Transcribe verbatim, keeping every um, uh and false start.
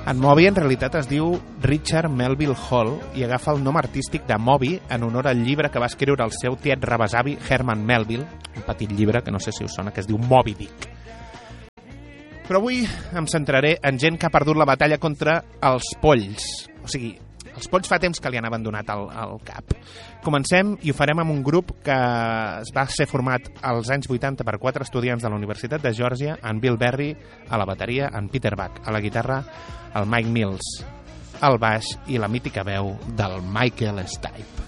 En Moby en realitat es diu Richard Melville Hall i agafa el nom artístic de Moby en honor al llibre que va escriure el seu tiet rebesavi Herman Melville, un petit llibre que no sé si us sona, que es diu Moby Dick. Però avui em centraré en gent que ha perdut la batalla contra els polls. O sigui, els polls fa temps que li han abandonat el, el cap. Comencem i ho farem amb un grup que es va ser format als anys vuitanta per quatre estudiants de la Universitat de Geòrgia, en Bill Berry a la bateria, en Peter Buck a la guitarra, el Mike Mills al baix i la mítica veu del Michael Stipe.